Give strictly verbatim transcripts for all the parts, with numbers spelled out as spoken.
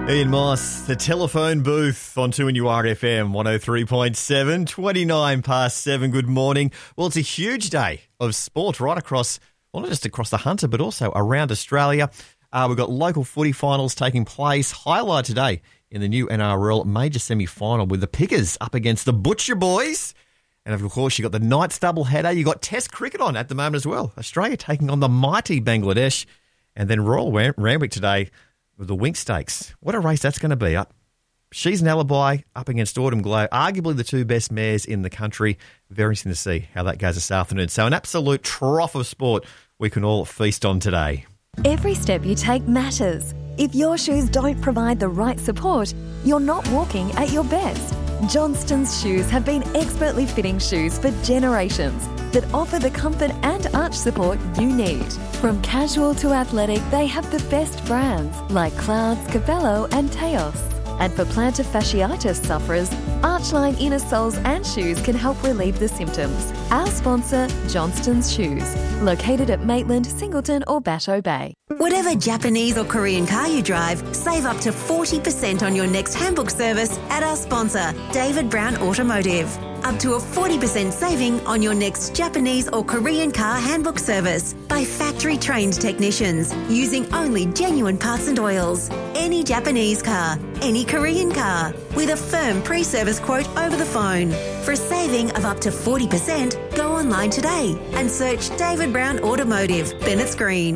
Ian Moss, the telephone booth on two N U R F M one oh three point seven, twenty-nine past seven. Good morning. Well, it's a huge day of sport right across, well, not just across the Hunter, but also around Australia. Uh, we've got local footy finals taking place. Highlight today in the new N R L major semi-final with the Pickers up against the Butcher Boys. And, of course, you've got the Knights doubleheader. You've got Test cricket on at the moment as well. Australia taking on the mighty Bangladesh. And then Royal Ram- Randwick today with the Wink Stakes. What a race that's going to be. Up. She's an Alibi up against Autumn Glow, arguably the two best mares in the country. Very interesting to see how that goes this afternoon. So an absolute trough of sport we can all feast on today. Every step you take matters. If your shoes don't provide the right support, you're not walking at your best. Johnston's Shoes have been expertly fitting shoes for generations that offer the comfort and arch support you need. From casual to athletic, they have the best brands like Clouds, Cabello and Teos. And for plantar fasciitis sufferers, Archline inner soles and shoes can help relieve the symptoms. Our sponsor, Johnston's Shoes, located at Maitland, Singleton or Batteau Bay. Whatever Japanese or Korean car you drive, save up to forty percent on your next handbook service at our sponsor, David Brown Automotive. Up to a forty percent saving on your next Japanese or Korean car handbook service by factory-trained technicians using only genuine parts and oils. Any Japanese car, any Korean car, with a firm pre-service quote over the phone. For a saving of up to forty percent, go online today and search David Brown Automotive, Bennett's Green.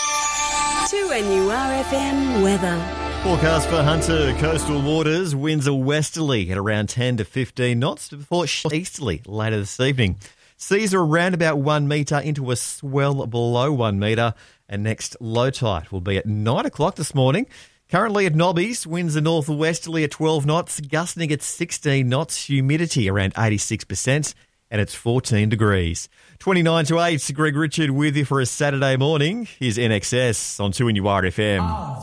two N U R F M weather. Forecast for Hunter coastal waters, winds are westerly at around ten to fifteen knots before easterly later this evening. Seas are around about one metre into a swell below one metre, and next low tide will be at nine o'clock this morning. Currently at Nobbies, winds are northwesterly at twelve knots, gusting at sixteen knots, humidity around eighty-six percent, and it's fourteen degrees. twenty-nine to eight, Greg Richard with you for a Saturday morning. Here's N X S on two N U R F M.